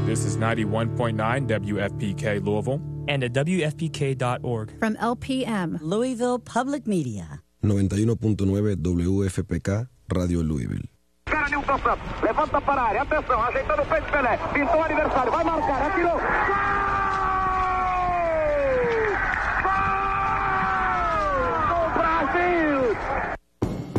This is 91.9 WFPK Louisville. And at WFPK.org. From LPM, Louisville Public Media. 91.9 WFPK Radio Louisville. Newton Santos, levanta para a área, atenção, ajeitando o peito Pelé, pintou o aniversário, vai marcar, atirou.